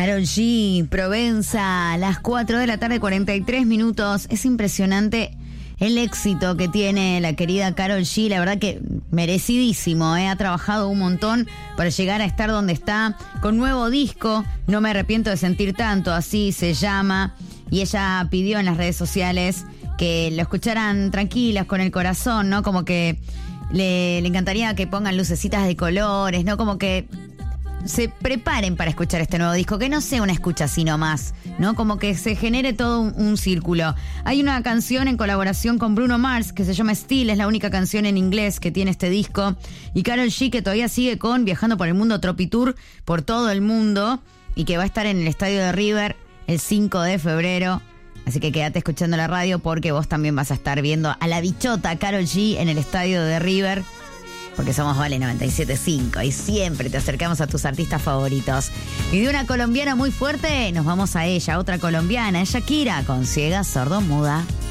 Karol G, Provenza, a las 4 de la tarde, 43 minutos. Es impresionante el éxito que tiene la querida Karol G. La verdad que merecidísimo, Ha trabajado un montón para llegar a estar donde está. Con nuevo disco, No me arrepiento de sentir tanto, así se llama. Y ella pidió en las redes sociales que lo escucharan tranquilas, con el corazón, ¿no? Como que le encantaría que pongan lucecitas de colores, ¿no? Como que se preparen para escuchar este nuevo disco, que no sea una escucha así nomás, ¿no? Como que se genere todo un círculo. Hay una canción en colaboración con Bruno Mars que se llama Still, es la única canción en inglés que tiene este disco. Y Karol G, que todavía sigue viajando por el mundo, Tropitour por todo el mundo, y que va a estar en el estadio de River el 5 de febrero. Así que quédate escuchando la radio porque vos también vas a estar viendo a la bichota Karol G en el estadio de River. Porque somos Vale 97.5 y siempre te acercamos a tus artistas favoritos. Y de una colombiana muy fuerte, nos vamos a ella, otra colombiana, Shakira, con Ciega, Sordo, Muda.